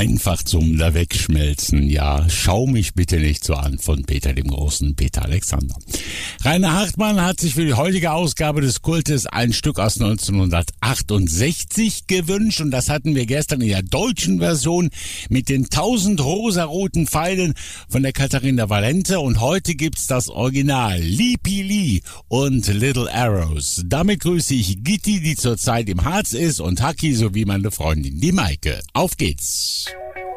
Einfach zum da wegschmelzen, ja. Schau mich bitte nicht so an von Peter dem Großen, Peter Alexander. Rainer Hartmann hat sich für die heutige Ausgabe des Kultes ein Stück aus 1968 gewünscht und das hatten wir gestern in der deutschen Version mit den 1000 rosaroten Pfeilen von der Katharina Valente und heute gibt's das Original Leapy Lee und Little Arrows. Damit grüße ich Gitti, die zurzeit im Harz ist und Haki sowie meine Freundin, die Maike. Auf geht's!